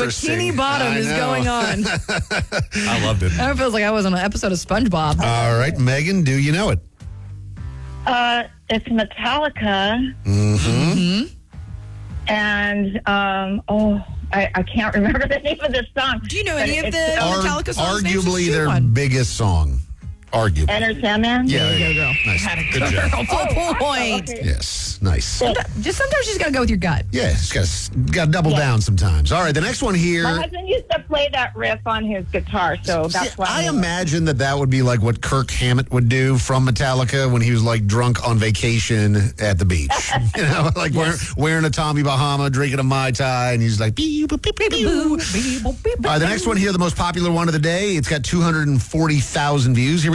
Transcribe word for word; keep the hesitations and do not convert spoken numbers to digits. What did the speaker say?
interesting. Bikini Bottom I is know. going on. I loved it. It feels like I was on an episode of SpongeBob. All right, Megan, do you know it? Uh, it's Metallica. Mm-hmm. And, um, oh, I, I can't remember the name of this song. Do you know But any of it's- the Ar- Metallica songs? Names? Just arguably shoot their one. biggest song. Arguably. Enter Sandman? Yeah, There yeah. you go, girl. Nice. Good job. Full point. Okay. Yes, nice. Just sometimes you just got to go with your gut. Yeah, it's got got to double Yeah. down sometimes. All right, the next one here. My husband used to play that riff on his guitar, so that's See, why I knew it. imagine that that would be like what Kirk Hammett would do from Metallica when he was like drunk on vacation at the beach. You know, like wearing, wearing a Tommy Bahama, drinking a Mai Tai, and he's like, beep, beep, beep, beep. All right, the next one here, the most popular one of the day. It's got two hundred forty thousand views. Here we